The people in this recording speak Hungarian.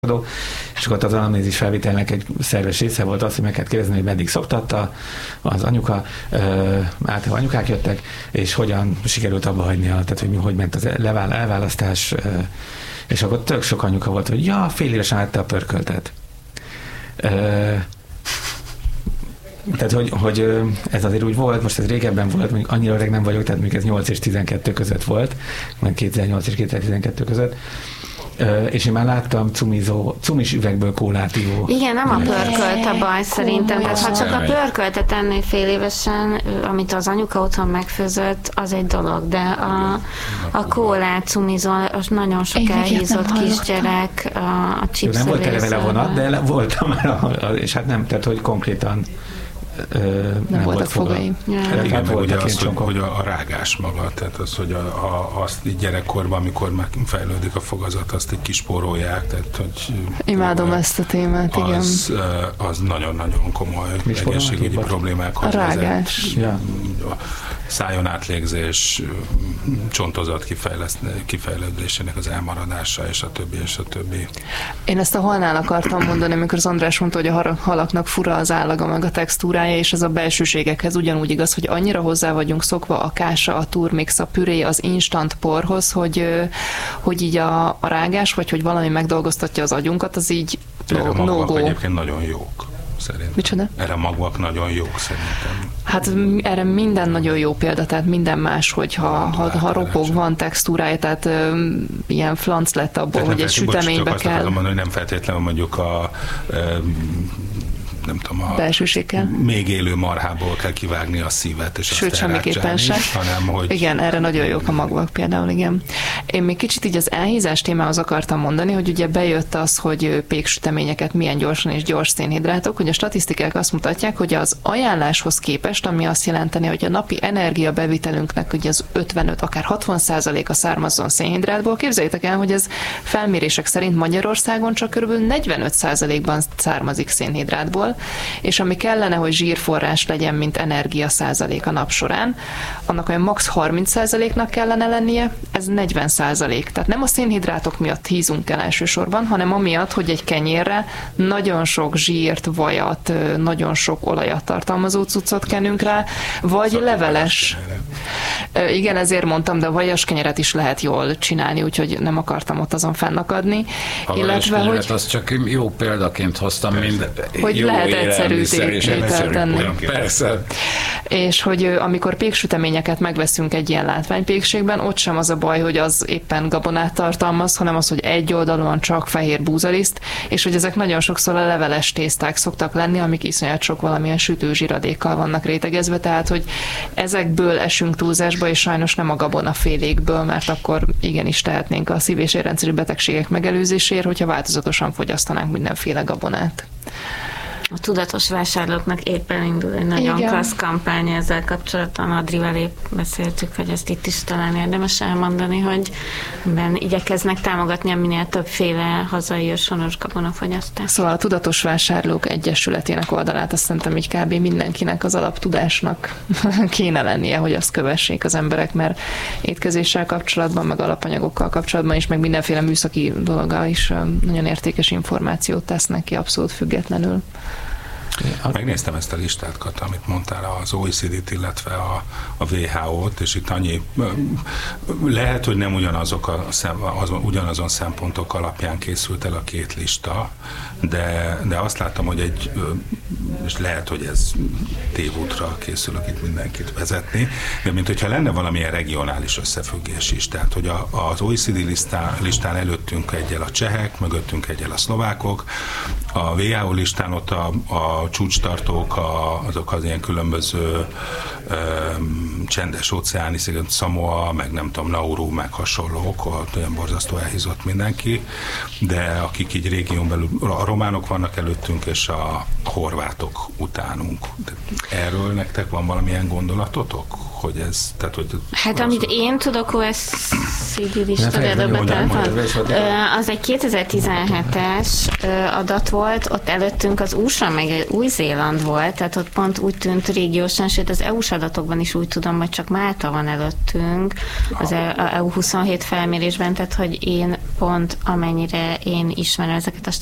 és akkor az anamnézis felvételnek egy szerves része volt az, hogy meg kellett kérdezni, hogy meddig szoptatta az anyuka, általában anyukák jöttek, és hogyan sikerült abba hagyni, tehát hogy ment az elválasztás, és akkor tök sok anyuka volt, hogy ja, fél évesen átta a pörköltet. Tehát, hogy ez azért úgy volt, most ez régebben volt, mondjuk annyira öreg nem vagyok, tehát mondjuk ez 8 és 12 között volt, meg 2008 és 2012 között, és én már láttam cumis üvegből kólát ívó. Igen, nem a pörkölt a baj szerintem, tehát ha csak a pörköltet ennél fél évesen, amit az anyuka otthon megfőzött, az egy dolog, de a kólát cumizol, az nagyon sok elhízott kisgyerek, a chipszelészről. Nem volt eleve vonat, de voltam már, és hát nem, tehát hogy konkrétan nem voltak fogai. Igen, meg ugye az, hogy a rágás maga, tehát az, hogy azt így gyerekkorban, amikor már fejlődik a fogazat, azt így kispórolják, tehát hogy... Imádom ezt a témát, igen. Az nagyon-nagyon komoly egészségügyi problémákhoz vezet. A rágás. Szájon átlégzés, csontozat kifejlődésének az elmaradása, és a többi, és a többi. Én ezt a halnál akartam mondani, amikor az András mondta, hogy a halaknak fura az állaga, meg a textúrája, és ez a belsőségekhez ugyanúgy igaz, hogy annyira hozzá vagyunk szokva a kása, a turmix, a püré, az instant porhoz, hogy így a rágás, vagy hogy valami megdolgoztatja az agyunkat, az így no-go. Egyébként nagyon jók. Szerintem. Micsoda? Erre magvak nagyon jók szerintem. Hát erre minden nagyon jó példa, tehát minden más, ha ropog, van textúrája, tehát ilyen flanc lett abból, hogy egy süteménybe kell. Azt mondani, hogy nem feltétlenül mondjuk nem tudom, belsőségkel. Még élő marhából kell kivágni a szívet, és sőt, semmiképpen sem. Hanem, hogy... Igen, erre nagyon jók a magvak például, igen. Én még kicsit így az elhízás témához akartam mondani, hogy ugye bejött az, hogy péksüteményeket milyen gyorsan és gyors szénhidrátok, hogy a statisztikák azt mutatják, hogy az ajánláshoz képest, ami azt jelenteni, hogy a napi energiabevitelünknek ugye az 55, akár 60%-a származzon szénhidrátból. Képzeljétek el, hogy ez felmérések szerint Magyarországon csak kb. 45%-ban származik szénhidrátból, és ami kellene, hogy zsírforrás legyen, mint energia százalék a nap során, annak olyan max 30%-nak kellene lennie, ez 40%. Tehát nem a szénhidrátok miatt hízunk el elsősorban, hanem amiatt, hogy egy kenyérre nagyon sok zsírt, vajat, nagyon sok olajat tartalmazó cuccot kenünk rá, vagy leveles. Igen, ezért mondtam, de a vajas kenyeret is lehet jól csinálni, úgyhogy nem akartam ott azon fennakadni. A illetve, hogy azt csak jó példaként hoztam, hogy jó lehet egyszerű ételt tenni. Persze. És hogy amikor péksüteményeket megveszünk egy ilyen látványpékségben, ott sem az a baj, hogy az éppen gabonát tartalmaz, hanem az, hogy egy oldalon csak fehér búzaliszt, és hogy ezek nagyon sokszor a leveles tészták szoktak lenni, amik iszonyat sok valamilyen sütőzsiradékkal vannak rétegezve, tehát hogy ezekből esünk túlzásba, és sajnos nem a gabonafélékből, mert akkor igenis tehetnénk a szív- és érrendszeri betegségek megelőzéséért, hogyha változatosan fogyasztanánk mindenféle gabonát. A tudatos vásárlóknak éppen indul egy nagyon klassz kampány ezzel kapcsolatban. Adrival épp beszéltük, hogy ezt itt is talán érdemes elmondani, hogy igyekeznek támogatni a minél többféle hazai őshonos gabonafogyasztást. Szóval a Tudatos Vásárlók Egyesületének oldalát azt szerintem így kb. Mindenkinek az alaptudásnak kéne lennie, hogy azt kövessék az emberek, mert étkezéssel kapcsolatban, meg alapanyagokkal kapcsolatban is, meg mindenféle műszaki dologgal is nagyon értékes információt tesznek ki abszolút függetlenül. Megnéztem ezt a listát, Kata, amit mondtál, az OECD-t, illetve a WHO-t, és itt annyi, lehet, hogy nem ugyanazon szempontok alapján készült el a két lista, de azt láttam, hogy és lehet, hogy ez tévútra készülök itt mindenkit vezetni, de mint hogyha lenne valamilyen regionális összefüggés is, tehát hogy az OECD listán előttünk egyel a csehek, mögöttünk egyel a szlovákok, a WHO listán ott a csúcstartók, azok az ilyen különböző csendes óceáni sziget, Samoa, meg nem tudom, Nauru, meg hasonlók, ott olyan borzasztó elhízott mindenki, de akik így régión belül, a románok vannak előttünk, és a horvátok utánunk. Erről nektek van valamilyen gondolatotok? hogy ez, tehát hogy... Hát amit én tudok, OECD lista az egy 2017-es adat volt, ott előttünk az USA meg Új-Zéland volt, tehát ott pont úgy tűnt régiósan, sőt az EU-s adatokban is úgy tudom, hogy csak Málta van előttünk az EU27 felmérésben, tehát hogy én pont amennyire én ismerem ezeket a